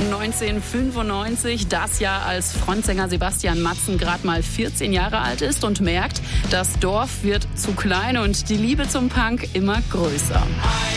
1995, das Jahr, als Frontsänger Sebastian Matzen gerade mal 14 Jahre alt ist und merkt, das Dorf wird zu klein und die Liebe zum Punk immer größer.